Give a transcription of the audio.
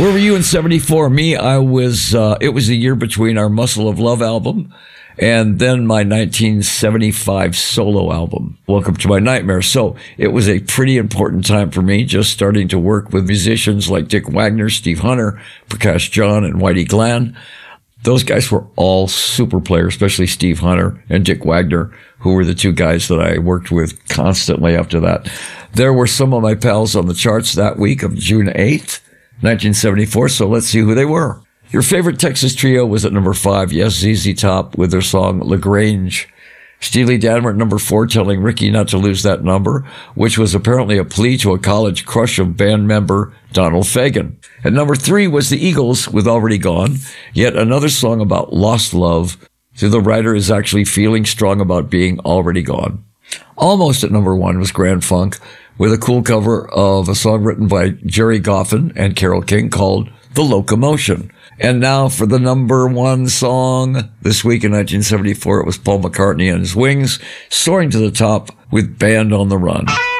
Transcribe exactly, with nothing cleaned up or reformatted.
Where were you in seventy-four? Me, I was, uh, it was the year between our Muscle of Love album and then my nineteen seventy-five solo album, Welcome to My Nightmare. So it was a pretty important time for me, just starting to work with musicians like Dick Wagner, Steve Hunter, Prakash John, and Whitey Glenn. Those guys were all super players, especially Steve Hunter and Dick Wagner, who were the two guys that I worked with constantly after that. There were some of my pals on the charts that week of June eighth, nineteen seventy-four, so let's see who they were. Your favorite Texas trio was at number five, yes, Z Z Top with their song LaGrange. Steely Dan were at number four, telling Ricky not to lose that number, which was apparently a plea to a college crush of band member Donald Fagen. At number three was the Eagles with Already Gone, yet another song about lost love, so the writer is actually feeling strong about being already gone. Almost at number one was Grand Funk, with a cool cover of a song written by Jerry Goffin and Carole King called The Locomotion. And now for the number one song. This week in nineteen seventy-four, it was Paul McCartney and his Wings, soaring to the top with Band on the Run.